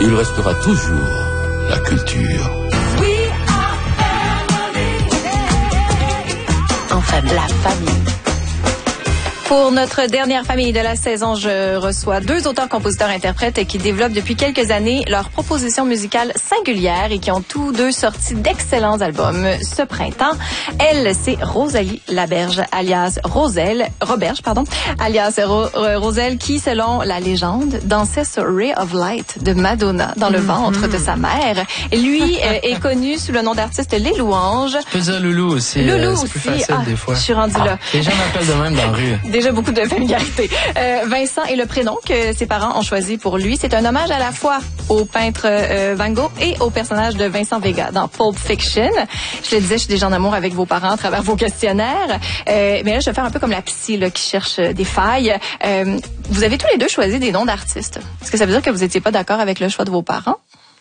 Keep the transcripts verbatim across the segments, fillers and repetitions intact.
il restera toujours la culture. En famille. La famille. Pour notre dernière famille de la saison, je reçois deux auteurs-compositeurs-interprètes qui développent depuis quelques années leur proposition musicale singulière et qui ont tous deux sorti d'excellents albums ce printemps. Elle, c'est Rosalie Laberge, alias Roselle, Roberge, pardon, alias Ro, Roselle, qui, selon la légende, dansait sur Ray of Light de Madonna dans le mm-hmm. ventre de sa mère. Lui euh, est connu sous le nom d'artiste Les Louanges. Je peux dire Loulou aussi. Loulou euh, aussi. C'est plus facile ah, des fois. Je suis rendue ah, là. Les gens m'appellent de même dans la rue. Déjà beaucoup de familiarité. Euh, Vincent est le prénom que ses parents ont choisi pour lui. C'est un hommage à la fois au peintre euh, Van Gogh et au personnage de Vincent Vega dans Pulp Fiction. Je le disais, je suis déjà en amour avec vos parents à travers vos questionnaires. Euh, mais là, je vais faire un peu comme la psy là, qui cherche des failles. Euh, vous avez tous les deux choisi des noms d'artistes. Est-ce que ça veut dire que vous n'étiez pas d'accord avec le choix de vos parents?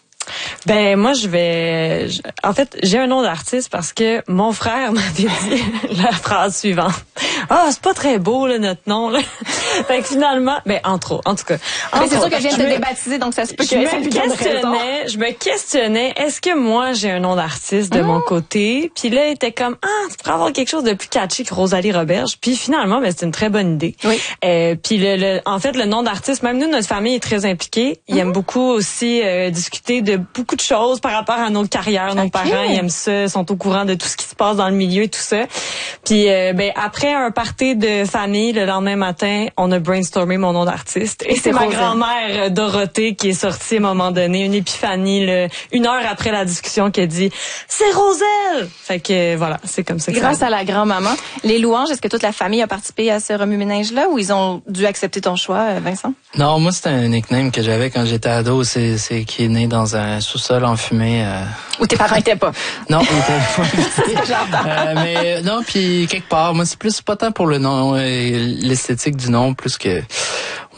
Ben moi je vais je, en fait j'ai un nom d'artiste parce que mon frère m'avait dit la phrase suivante. Ah, c'est pas très beau là notre nom là. Fait que finalement, ben entre autres, en tout cas. Mais c'est sûr que je viens de te débaptiser, donc ça se peut que je me questionnais, je me questionnais, est-ce que moi j'ai un nom d'artiste de mmh. mon côté? Puis là il était comme ah, tu pourrais avoir quelque chose de plus catchy que Rosalie Roberge. Puis finalement, ben c'est une très bonne idée. Oui. Euh, puis le, le en fait le nom d'artiste, même nous notre famille est très impliquée. Ils mmh. aiment beaucoup aussi euh, discuter de beaucoup de choses par rapport à nos carrières. Nos okay. parents, ils aiment ça, sont au courant de tout ce qui se passe dans le milieu et tout ça. Puis, euh, ben après un party de famille, le lendemain matin, on a brainstormé mon nom d'artiste. Et, et c'est ma Roselle. grand-mère, Dorothée, qui est sortie à un moment donné, une épiphanie, là, une heure après la discussion, qui a dit « C'est Roselle! » Fait que, voilà, c'est comme ça que Grâce ça à la grand-maman. Les Louanges, est-ce que toute la famille a participé à ce remue-ménage-là ou ils ont dû accepter ton choix, Vincent? Non, moi, c'était un nickname que j'avais quand j'étais ado. C'est, c'est qui est né dans un sous-sol enfumé. Euh... Où tes parents étaient pas. Non, ils étaient pas. euh, mais non, puis quelque part, moi, c'est plus pas tant pour le nom, euh, l'esthétique du nom, plus que